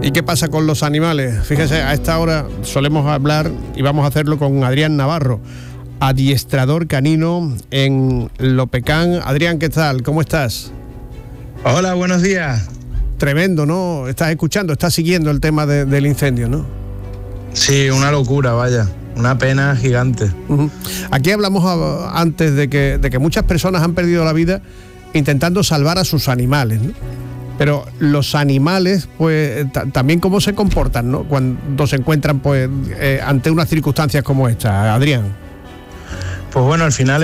¿Y qué pasa con los animales? Fíjese, a esta hora solemos hablar y vamos a hacerlo con Adrián Navarro, adiestrador canino en Lopecán. Adrián, ¿qué tal? ¿Cómo estás? Hola, buenos días. Tremendo, ¿no? Estás escuchando, estás siguiendo el tema del incendio, ¿no? Sí, una locura, vaya. Una pena gigante. Aquí hablamos antes de que muchas personas han perdido la vida intentando salvar a sus animales, ¿no? Pero los animales, pues, también cómo se comportan, ¿no? Cuando se encuentran, pues, ante unas circunstancias como esta, Adrián. Pues bueno, al final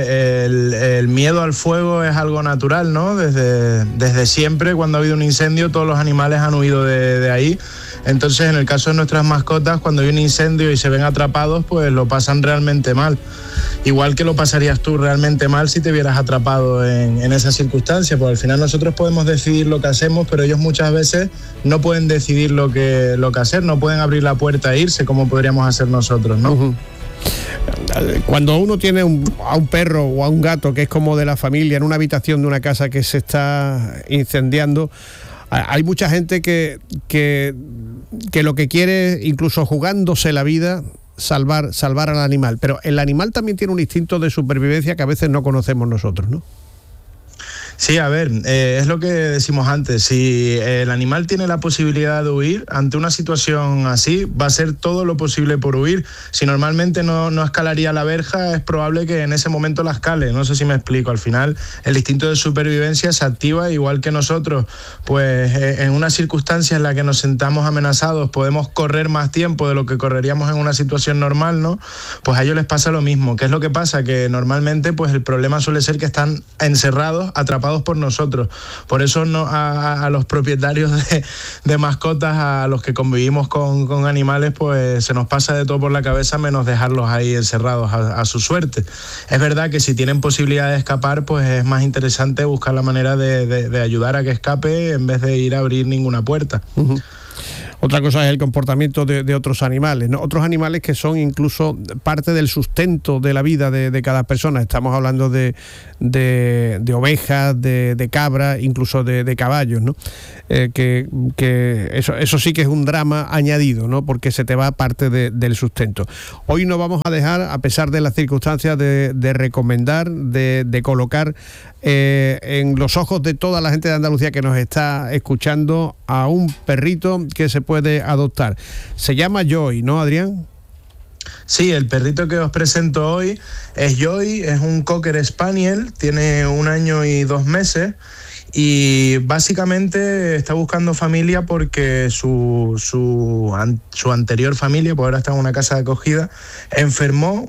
el miedo al fuego es algo natural, ¿no? Desde siempre, cuando ha habido un incendio, todos los animales han huido de ahí. Entonces, en el caso de nuestras mascotas, cuando hay un incendio y se ven atrapados, pues lo pasan realmente mal. Igual que lo pasarías tú realmente mal si te vieras atrapado en esa circunstancia, porque al final nosotros podemos decidir lo que hacemos, pero ellos muchas veces no pueden decidir lo que hacer, no pueden abrir la puerta e irse como podríamos hacer nosotros, ¿no? Cuando uno tiene a un perro o a un gato que es como de la familia en una habitación de una casa que se está incendiando, hay mucha gente que lo que quiere, incluso jugándose la vida, salvar al animal. Pero el animal también tiene un instinto de supervivencia que a veces no conocemos nosotros, ¿no? Sí, a ver, es lo que decimos antes, si el animal tiene la posibilidad de huir, ante una situación así, va a hacer todo lo posible por huir. Si normalmente no escalaría la verja, es probable que en ese momento la escale, no sé si me explico. Al final, el instinto de supervivencia se activa igual que nosotros, pues en una circunstancia en la que nos sentamos amenazados, podemos correr más tiempo de lo que correríamos en una situación normal, ¿no? Pues a ellos les pasa lo mismo. ¿Qué es lo que pasa? Que normalmente, pues el problema suele ser que están encerrados, atrapados por nosotros. Por eso a los propietarios de mascotas, a los que convivimos con animales, pues se nos pasa de todo por la cabeza menos dejarlos ahí encerrados a su suerte. Es verdad que si tienen posibilidad de escapar, pues es más interesante buscar la manera de ayudar a que escape en vez de ir a abrir ninguna puerta. Otra cosa es el comportamiento de otros animales, ¿no? Otros animales que son incluso parte del sustento de la vida de cada persona. Estamos hablando de ovejas, de cabras, incluso de caballos, ¿no? Que eso sí que es un drama añadido, ¿no? Porque se te va parte del sustento. Hoy no vamos a dejar, a pesar de las circunstancias, de recomendar, de colocar en los ojos de toda la gente de Andalucía que nos está escuchando a un perrito que se puede adoptar. Se llama Joy, ¿no, Adrián? Sí, el perrito que os presento hoy es Joy, es un Cocker Spaniel, tiene 1 año y 2 meses y básicamente está buscando familia porque su anterior familia, pues ahora está en una casa de acogida, enfermó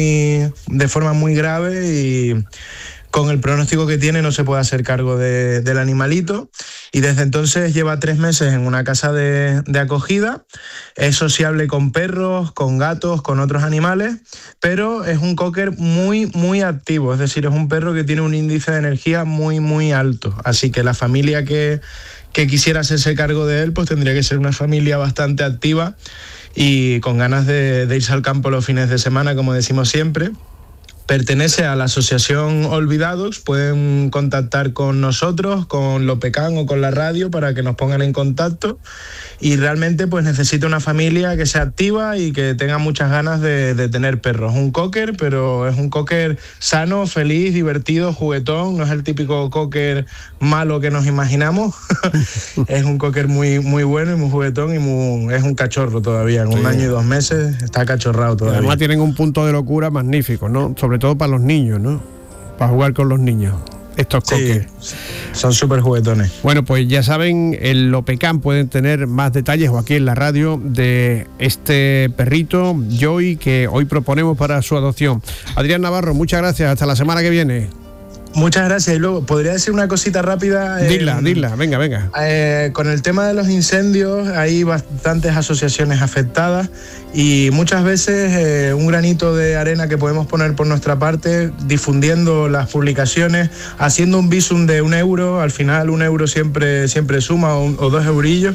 de forma muy grave y con el pronóstico que tiene no se puede hacer cargo del animalito y desde entonces lleva 3 meses en una casa de acogida. Es sociable con perros, con gatos, con otros animales, pero es un cocker muy, muy activo, es decir, es un perro que tiene un índice de energía muy, muy alto. Así que la familia que quisiera hacerse cargo de él, pues tendría que ser una familia bastante activa y con ganas de irse al campo los fines de semana, como decimos siempre. Pertenece a la asociación Olvidados, pueden contactar con nosotros, con Lopecán o con la radio para que nos pongan en contacto y realmente pues necesita una familia que sea activa y que tenga muchas ganas de tener perros. Un cocker, pero es un cocker sano, feliz, divertido, juguetón, no es el típico cocker malo que nos imaginamos. Es un cocker muy, muy bueno y muy juguetón y es un cachorro todavía, en 1 año y 2 meses está cachorrado todavía. Además tienen un punto de locura magnífico, ¿no? Sobre todo para los niños, ¿no? Para jugar con los niños. Estos cocker. Sí, son súper juguetones. Bueno, pues ya saben, en Lopecán pueden tener más detalles o aquí en la radio de este perrito, Joy, que hoy proponemos para su adopción. Adrián Navarro, muchas gracias. Hasta la semana que viene. Muchas gracias. Y luego, ¿podría decir una cosita rápida? Dila, venga. Con el tema de los incendios, hay bastantes asociaciones afectadas y muchas veces un granito de arena que podemos poner por nuestra parte, difundiendo las publicaciones, haciendo un visum de 1 euro, al final 1 euro siempre suma, o 2 eurillos.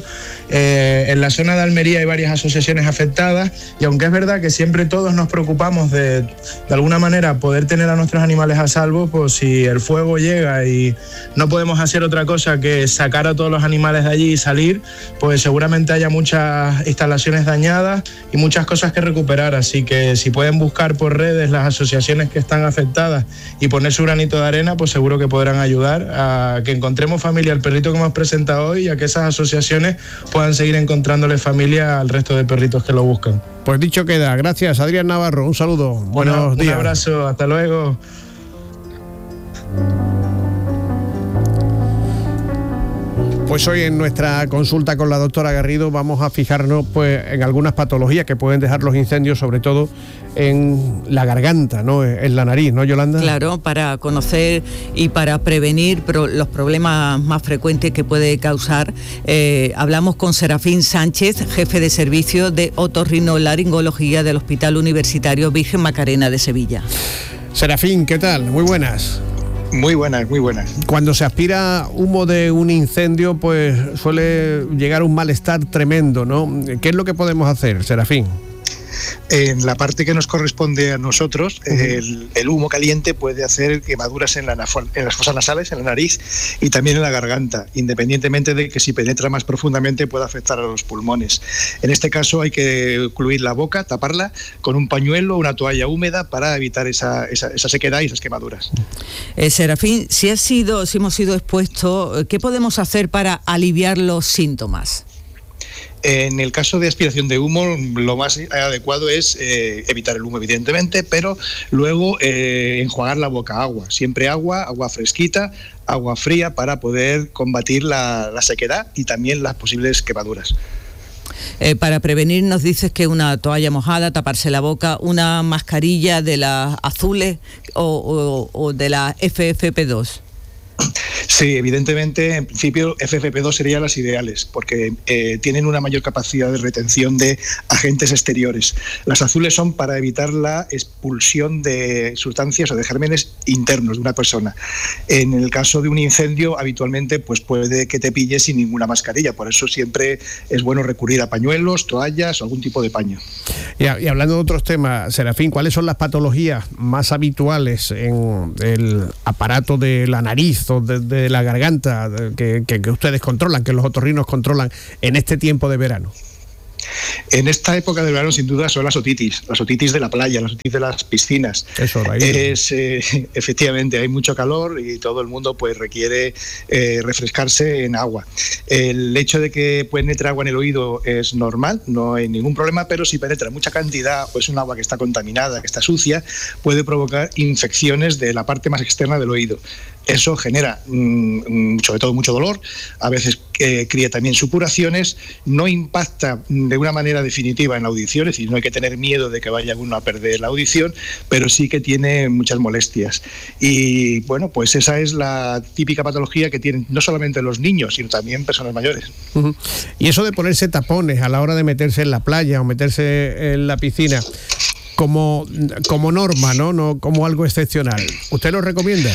En la zona de Almería hay varias asociaciones afectadas y aunque es verdad que siempre todos nos preocupamos de alguna manera poder tener a nuestros animales a salvo, pues si el fuego llega y no podemos hacer otra cosa que sacar a todos los animales de allí y salir, pues seguramente haya muchas instalaciones dañadas y muchas cosas que recuperar. Así que si pueden buscar por redes las asociaciones que están afectadas y poner su granito de arena, pues seguro que podrán ayudar a que encontremos familia al perrito que hemos presentado hoy y a que esas asociaciones puedan seguir encontrándole familia al resto de perritos que lo buscan. Pues dicho queda. Gracias, Adrián Navarro. Un saludo. Buenos días. Un abrazo. Hasta luego. Pues hoy en nuestra consulta con la doctora Garrido vamos a fijarnos pues en algunas patologías que pueden dejar los incendios, sobre todo en la garganta, ¿no? En la nariz, ¿no, Yolanda? Claro, para conocer y para prevenir los problemas más frecuentes que puede causar. Hablamos con Serafín Sánchez, jefe de servicio de otorrinolaringología del Hospital Universitario Virgen Macarena de Sevilla. Serafín, ¿qué tal? Muy buenas. Muy buenas, muy buenas. Cuando se aspira humo de un incendio, pues suele llegar un malestar tremendo, ¿no? ¿Qué es lo que podemos hacer, Serafín? En la parte que nos corresponde a nosotros, el humo caliente puede hacer quemaduras en las fosas nasales, en la nariz y también en la garganta, independientemente de que si penetra más profundamente pueda afectar a los pulmones. En este caso hay que ocluir la boca, taparla con un pañuelo o una toalla húmeda para evitar esa sequedad y esas quemaduras. Serafín, si hemos sido expuestos, ¿qué podemos hacer para aliviar los síntomas? En el caso de aspiración de humo, lo más adecuado es evitar el humo, evidentemente, pero luego enjuagar la boca, siempre agua fresquita, agua fría, para poder combatir la sequedad y también las posibles quemaduras. Para prevenir, nos dices que una toalla mojada, taparse la boca, una mascarilla de las azules o de la FFP2. Sí, evidentemente, en principio FFP2 serían las ideales porque tienen una mayor capacidad de retención de agentes exteriores. Las azules son para evitar la expulsión de sustancias o de gérmenes internos de una persona. En el caso de un incendio, habitualmente pues puede que te pille sin ninguna mascarilla, por eso siempre es bueno recurrir a pañuelos, toallas o algún tipo de paño. Y hablando de otros temas, Serafín, ¿cuáles son las patologías más habituales en el aparato de la nariz o de la garganta que ustedes controlan, que los otorrinos controlan en este tiempo de verano? En esta época del verano, sin duda, son las otitis de la playa, las otitis de las piscinas. Eso, efectivamente, hay mucho calor y todo el mundo pues requiere refrescarse en agua. El hecho de que penetre agua en el oído es normal, no hay ningún problema, pero si penetra mucha cantidad o es un agua que está contaminada, que está sucia, puede provocar infecciones de la parte más externa del oído. Eso genera sobre todo mucho dolor, a veces cría también supuraciones, no impacta de una manera definitiva en la audición, es decir, no hay que tener miedo de que vaya uno a perder la audición, pero sí que tiene muchas molestias. Y bueno, pues esa es la típica patología que tienen no solamente los niños, sino también personas mayores. Uh-huh. Y eso de ponerse tapones a la hora de meterse en la playa o meterse en la piscina, como norma, no como algo excepcional, ¿usted lo recomienda?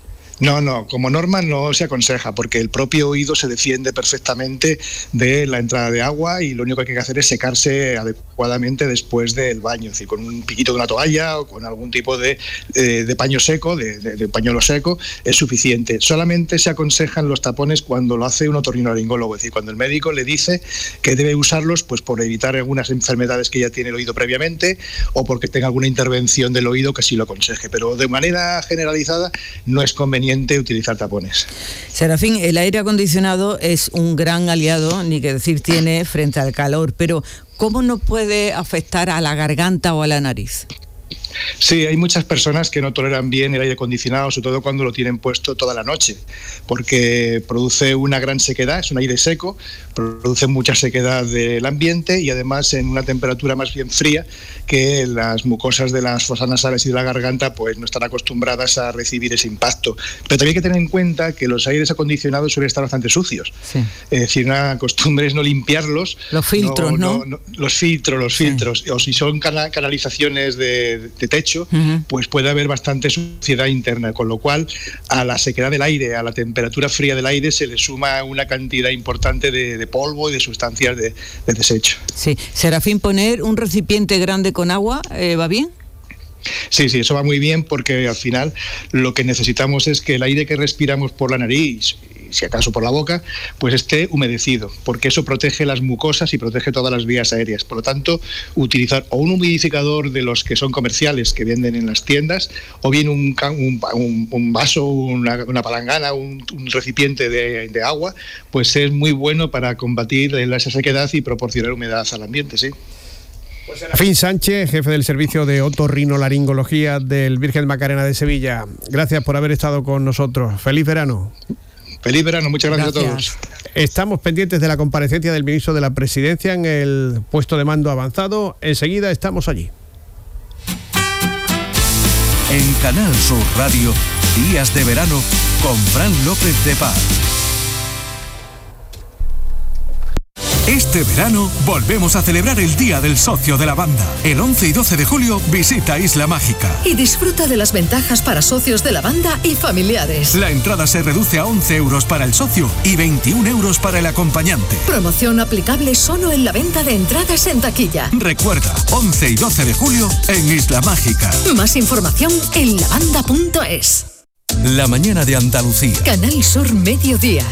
No, como norma no se aconseja porque el propio oído se defiende perfectamente de la entrada de agua y lo único que hay que hacer es secarse adecuadamente después del baño, es decir, con un piquito de una toalla o con algún tipo de paño seco, de pañuelo seco, es suficiente. Solamente se aconsejan los tapones cuando lo hace un otorrinolaringólogo, es decir, cuando el médico le dice que debe usarlos pues por evitar algunas enfermedades que ya tiene el oído previamente o porque tenga alguna intervención del oído que sí lo aconseje, pero de manera generalizada no es conveniente utilizar tapones. Serafín, el aire acondicionado es un gran aliado, ni que decir tiene, frente al calor, pero ¿cómo no puede afectar a la garganta o a la nariz? Sí, hay muchas personas que no toleran bien el aire acondicionado, sobre todo cuando lo tienen puesto toda la noche, porque produce una gran sequedad, es un aire seco, produce mucha sequedad del ambiente y además en una temperatura más bien fría que las mucosas de las fosas nasales y de la garganta pues no están acostumbradas a recibir ese impacto. Pero también hay que tener en cuenta que los aires acondicionados suelen estar bastante sucios. Sí. Es decir, una costumbre es no limpiarlos. Los filtros, ¿no? Los filtros. O si son canalizaciones de techo, pues puede haber bastante suciedad interna, con lo cual a la sequedad del aire, a la temperatura fría del aire se le suma una cantidad importante de polvo y de sustancias de desecho. Sí. Serafín, ¿poner un recipiente grande con agua va bien? Sí, eso va muy bien porque al final lo que necesitamos es que el aire que respiramos por la nariz, si acaso por la boca, pues esté humedecido, porque eso protege las mucosas y protege todas las vías aéreas. Por lo tanto, utilizar o un humidificador de los que son comerciales que venden en las tiendas, o bien un vaso, una palangana, un recipiente de agua, pues es muy bueno para combatir esa sequedad y proporcionar humedad al ambiente, sí. Pues Serafín Sánchez, jefe del servicio de otorrinolaringología del Virgen Macarena de Sevilla. Gracias por haber estado con nosotros. Feliz verano. Feliz verano, muchas gracias a todos. Estamos pendientes de la comparecencia del ministro de la Presidencia en el puesto de mando avanzado. Enseguida estamos allí. En Canal Sur Radio, Días de Verano con Fran López de Paz. Este verano volvemos a celebrar el Día del Socio de la Banda. El 11 y 12 de julio visita Isla Mágica. Y disfruta de las ventajas para socios de la banda y familiares. La entrada se reduce a 11 euros para el socio y 21 euros para el acompañante. Promoción aplicable solo en la venta de entradas en taquilla. Recuerda, 11 y 12 de julio en Isla Mágica. Más información en lavanda.es. La mañana de Andalucía. Canal Sur Mediodía.